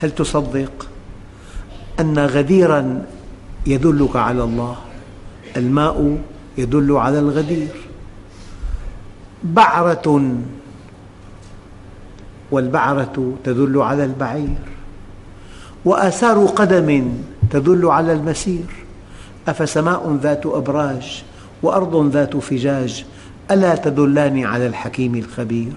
هل تصدق أن غديراً يدلك على الله؟ الماء يدل على الغدير. بعرة، والبعرة تدل على البعير. وآثار قدم تدل على المسير. أفسماء ذات أبراج وأرض ذات فجاج ألا تدلان على الحكيم الخبير.